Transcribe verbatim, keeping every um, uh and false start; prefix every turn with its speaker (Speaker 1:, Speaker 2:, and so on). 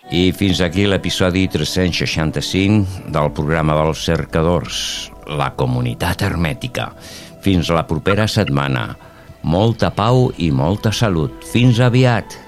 Speaker 1: I fins aquí l'episodi tres-cents seixanta-cinc del programa dels cercadors, la comunitat hermètica. Fins la propera setmana. Molta pau i molta salut. Fins aviat!